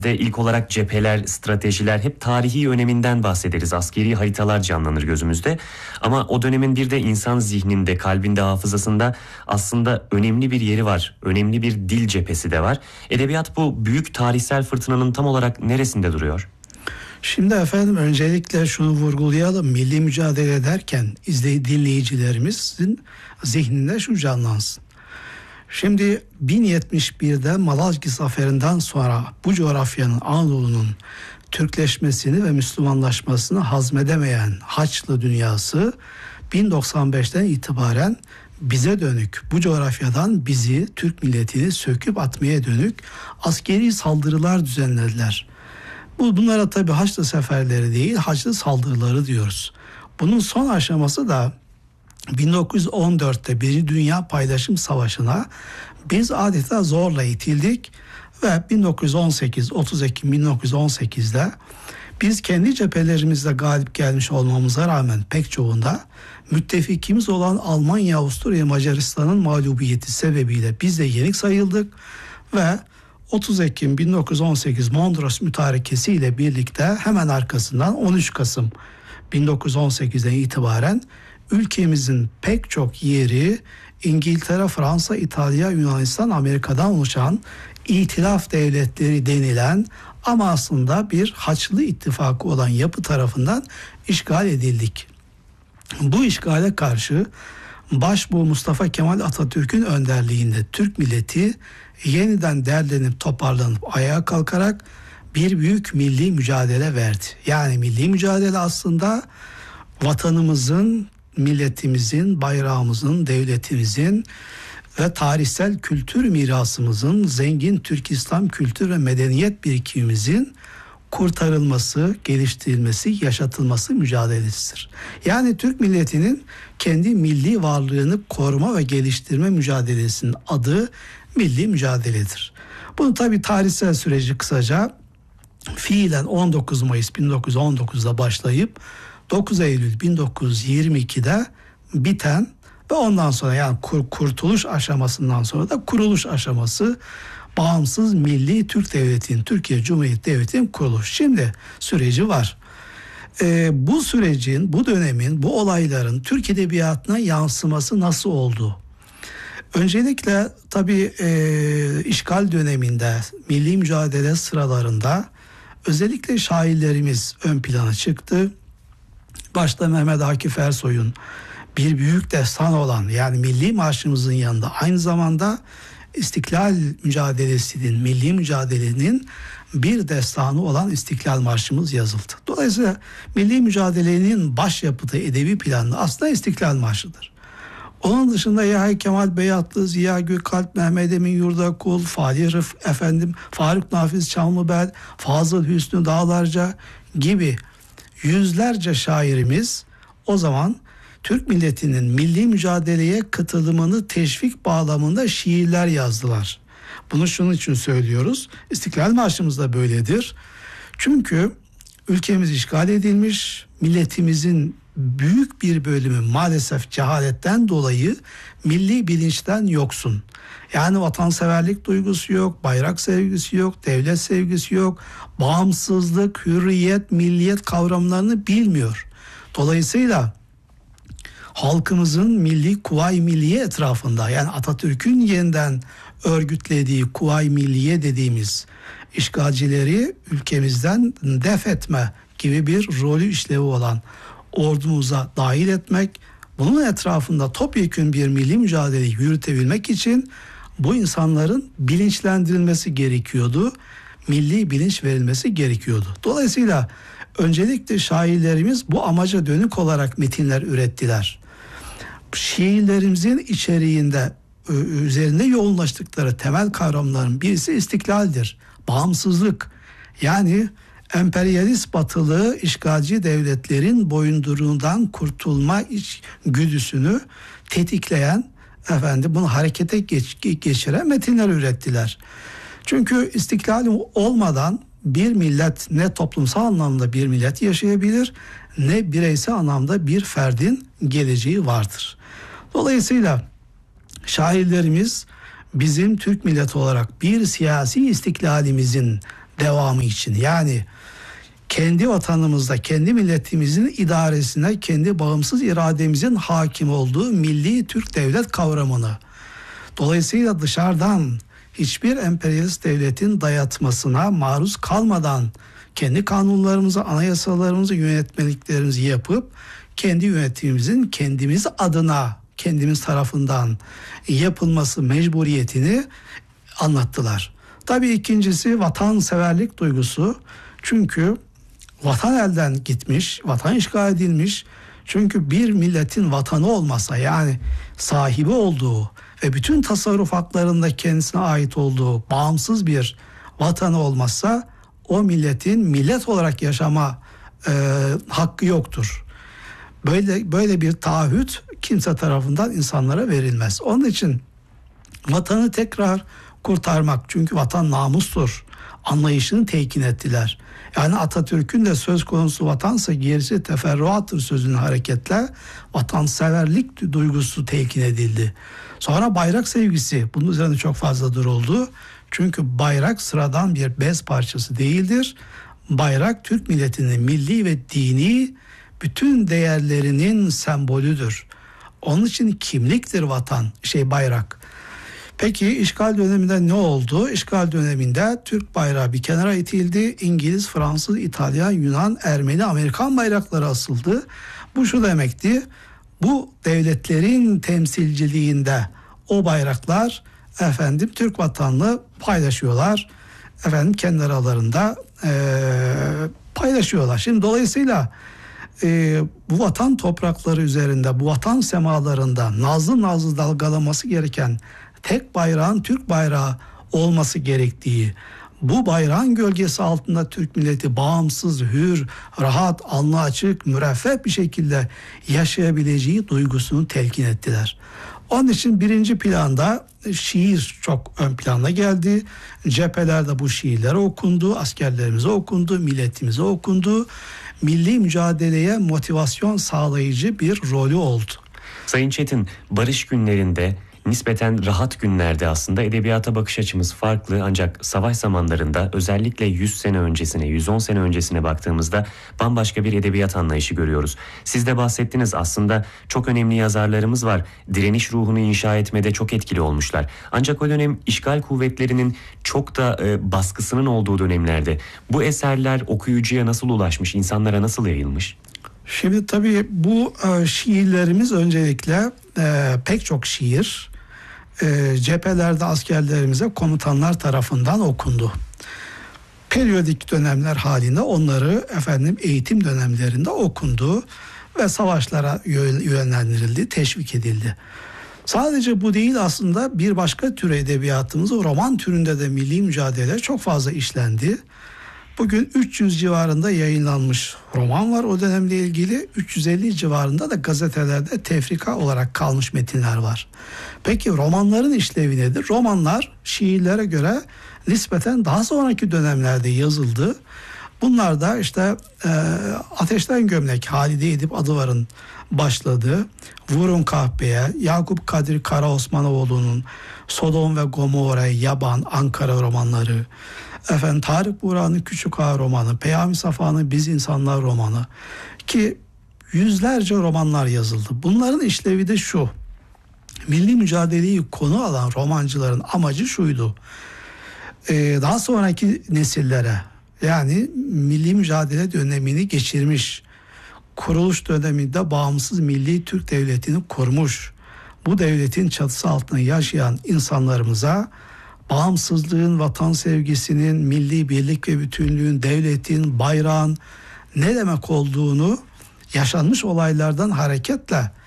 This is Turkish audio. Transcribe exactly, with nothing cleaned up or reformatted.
de ilk olarak cepheler, stratejiler, hep tarihi öneminden bahsederiz. Askeri haritalar canlanır gözümüzde. Ama o dönemin bir de insan zihninde, kalbinde, hafızasında aslında önemli bir yeri var. Önemli bir dil cephesi de var. Edebiyat bu büyük tarihsel fırtınanın tam olarak neresinde duruyor? Şimdi efendim öncelikle şunu vurgulayalım. Milli mücadele ederken izley dinleyicilerimizin zihninde şu canlansın. Şimdi bin yetmiş birde Malazgirt Zaferi'nden sonra bu coğrafyanın, Anadolu'nun Türkleşmesini ve Müslümanlaşmasını hazmedemeyen Haçlı dünyası bin doksan beşten itibaren bize dönük, bu coğrafyadan bizi, Türk milletini söküp atmaya dönük askeri saldırılar düzenlediler. Bu bunlara tabii Haçlı seferleri değil, Haçlı saldırıları diyoruz. Bunun son aşaması da bin dokuz yüz on dörtte Birinci Dünya Paylaşım Savaşı'na biz adeta zorla itildik ve bin dokuz yüz on sekiz otuz Ekim bin dokuz yüz on sekizde biz kendi cephelerimizde galip gelmiş olmamıza rağmen pek çoğunda müttefikimiz olan Almanya, Avusturya, Macaristan'ın mağlubiyeti sebebiyle biz de yenik sayıldık ve otuz Ekim bin dokuz yüz on sekiz Mondros Mütarekesi ile birlikte hemen arkasından on üç Kasım bin dokuz yüz on sekizden itibaren ülkemizin pek çok yeri İngiltere, Fransa, İtalya, Yunanistan, Amerika'dan oluşan İtilaf devletleri denilen ama aslında bir Haçlı ittifakı olan yapı tarafından işgal edildik. Bu işgale karşı Başbuğ Mustafa Kemal Atatürk'ün önderliğinde Türk milleti yeniden derlenip toparlanıp ayağa kalkarak bir büyük milli mücadele verdi. Yani milli mücadele aslında vatanımızın, milletimizin, bayrağımızın, devletimizin ve tarihsel kültür mirasımızın, zengin Türk İslam kültür ve medeniyet birikimimizin kurtarılması, geliştirilmesi, yaşatılması mücadelesidir. Yani Türk milletinin kendi milli varlığını koruma ve geliştirme mücadelesinin adı milli mücadeledir. Bunun tabii tarihsel süreci kısaca fiilen on dokuz Mayıs bin dokuz yüz on dokuzda başlayıp dokuz Eylül bin dokuz yüz yirmi ikide biten ve ondan sonra yani kur, kurtuluş aşamasından sonra da kuruluş aşaması bağımsız milli Türk Devleti'nin, Türkiye Cumhuriyeti Devleti'nin kuruluş. Şimdi süreci var. Ee, bu sürecin, bu dönemin, bu olayların Türk Edebiyatı'na yansıması nasıl oldu? Öncelikle tabii e, işgal döneminde, milli mücadele sıralarında özellikle şairlerimiz ön plana çıktı. Başta Mehmet Akif Ersoy'un bir büyük destan olan yani milli marşımızın yanında aynı zamanda İstiklal mücadelesinin, milli mücadelenin bir destanı olan İstiklal Marşımız yazıldı. Dolayısıyla milli mücadelenin başyapıtı edebi planı aslında İstiklal Marşı'dır. Onun dışında Yahya Kemal Beyatlı, Ziya Gökalp, Mehmet Emin Yurdakul, Fahri Rıf, efendim Faruk Nafiz Çamlıbel, Fazıl Hüsnü Dağlarca gibi yüzlerce şairimiz o zaman Türk milletinin milli mücadeleye katılımını teşvik bağlamında şiirler yazdılar. Bunu şunun için söylüyoruz. İstiklal Marşımız da böyledir. Çünkü ülkemiz işgal edilmiş, milletimizin büyük bir bölümü maalesef cehaletten dolayı milli bilinçten yoksun. Yani vatanseverlik duygusu yok, bayrak sevgisi yok, devlet sevgisi yok, bağımsızlık, hürriyet, milliyet kavramlarını bilmiyor. Dolayısıyla halkımızın milli Kuvayi Milliye etrafında yani Atatürk'ün yeniden örgütlediği Kuvayi Milliye dediğimiz işgalcileri ülkemizden def etme gibi bir rolü işlevi olan ordumuza dahil etmek, bunun etrafında topyekün bir milli mücadeleyi yürütebilmek için bu insanların bilinçlendirilmesi gerekiyordu. Milli bilinç verilmesi gerekiyordu. Dolayısıyla öncelikle şairlerimiz bu amaca dönük olarak metinler ürettiler. Şiirlerimizin içeriğinde üzerinde yoğunlaştıkları temel kavramların birisi istiklaldir. Bağımsızlık. Yani emperyalist batılı işgalci devletlerin boyunduruğundan kurtulma içgüdüsünü tetikleyen, efendim bunu harekete geç, geçiren metinler ürettiler. Çünkü istiklal olmadan bir millet ne toplumsal anlamda bir millet yaşayabilir ne bireysel anlamda bir ferdin geleceği vardır. Dolayısıyla şairlerimiz bizim Türk milleti olarak bir siyasi istiklalimizin devamı için. Yani kendi vatanımızda, kendi milletimizin idaresine, kendi bağımsız irademizin hakim olduğu milli Türk devlet kavramını, dolayısıyla dışarıdan hiçbir emperyalist devletin dayatmasına maruz kalmadan kendi kanunlarımızı, anayasalarımızı, yönetmeliklerimizi yapıp kendi yönetimimizin kendimiz adına, kendimiz tarafından yapılması mecburiyetini anlattılar. Tabii ikincisi vatanseverlik duygusu. Çünkü vatan elden gitmiş, vatan işgal edilmiş. Çünkü bir milletin vatanı olmasa, yani sahibi olduğu ve bütün tasarruf haklarında kendisine ait olduğu bağımsız bir vatanı olmazsa o milletin millet olarak yaşama e, hakkı yoktur. Böyle böyle bir taahhüt kimse tarafından insanlara verilmez. Onun için vatanı tekrar kurtarmak, çünkü vatan namustur anlayışını telkin ettiler. Yani Atatürk'ün de söz konusu vatansa gerisi teferruattır sözünün hareketle vatanseverlik duygusu telkin edildi. Sonra bayrak sevgisi, bunun üzerine çok fazla duruldu. Çünkü bayrak sıradan bir bez parçası değildir. Bayrak Türk milletinin milli ve dini bütün değerlerinin sembolüdür. Onun için kimliktir vatan, şey bayrak. Peki işgal döneminde ne oldu? İşgal döneminde Türk bayrağı bir kenara itildi. İngiliz, Fransız, İtalyan, Yunan, Ermeni, Amerikan bayrakları asıldı. Bu şu demekti: bu devletlerin temsilciliğinde o bayraklar efendim Türk vatanını paylaşıyorlar. Efendim kendi aralarında e, paylaşıyorlar. Şimdi dolayısıyla e, bu vatan toprakları üzerinde, bu vatan semalarında nazlı nazlı dalgalaması gereken tek bayrağın Türk bayrağı olması gerektiği, bu bayrağın gölgesi altında Türk milleti bağımsız, hür, rahat, alnı açık, müreffeh bir şekilde yaşayabileceği duygusunu telkin ettiler. Onun için birinci planda şiir çok ön plana geldi. Cephelerde bu şiirler okundu, askerlerimize okundu, milletimize okundu. Milli mücadeleye motivasyon sağlayıcı bir rolü oldu. Sayın Çetin, barış günlerinde, nispeten rahat günlerde aslında edebiyata bakış açımız farklı, ancak savaş zamanlarında özellikle yüz sene öncesine, yüz on sene öncesine baktığımızda bambaşka bir edebiyat anlayışı görüyoruz. Siz de bahsettiniz, aslında çok önemli yazarlarımız var. Direniş ruhunu inşa etmede çok etkili olmuşlar. Ancak o dönem işgal kuvvetlerinin çok da e, baskısının olduğu dönemlerde bu eserler okuyucuya nasıl ulaşmış, insanlara nasıl yayılmış? Şimdi tabii bu e, şiirlerimiz öncelikle e, pek çok şiir e, cephelerde askerlerimize komutanlar tarafından okundu. Periyodik dönemler halinde onları efendim eğitim dönemlerinde okundu ve savaşlara yönlendirildi, teşvik edildi. Sadece bu değil, aslında bir başka tür edebiyatımız, roman türünde de milli mücadele çok fazla işlendi. Bugün üç yüz civarında yayınlanmış roman var o dönemle ilgili. üç yüz elli civarında da gazetelerde tefrika olarak kalmış metinler var. Peki romanların işlevi nedir? Romanlar şiirlere göre nispeten daha sonraki dönemlerde yazıldı. Bunlar da işte e, Ateşten Gömlek, Halide Edip Adıvar'ın başladığı, Vurun Kahpeye, Yakup Kadri Karaosmanoğlu'nun Sodom ve Gomorra, Yaban, Ankara romanları, efendim Tarık Buğra'nın Küçük Ağa romanı, Peyami Safa'nın Biz İnsanlar romanı, ki yüzlerce romanlar yazıldı. Bunların işlevi de şu: milli mücadeleyi konu alan romancıların amacı şuydu: Ee, daha sonraki nesillere, yani milli mücadele dönemini geçirmiş, kuruluş döneminde bağımsız milli Türk devletini kurmuş, bu devletin çatısı altında yaşayan insanlarımıza bağımsızlığın, vatan sevgisinin, milli birlik ve bütünlüğün, devletin, bayrağın ne demek olduğunu yaşanmış olaylardan hareketle